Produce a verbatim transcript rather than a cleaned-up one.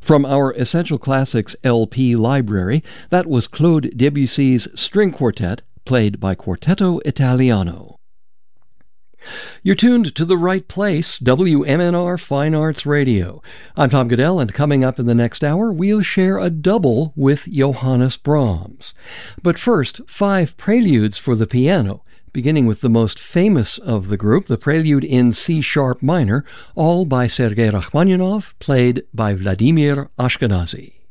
From our Essential Classics L P library, that was Claude Debussy's String Quartet, played by Quartetto Italiano. You're tuned to the right place, W M N R Fine Arts Radio. I'm Tom Goodell, and coming up in the next hour, we'll share a double with Johannes Brahms. But first, five preludes for the piano, beginning with the most famous of the group, the Prelude in C-sharp minor, all by Sergei Rachmaninoff, played by Vladimir Ashkenazy.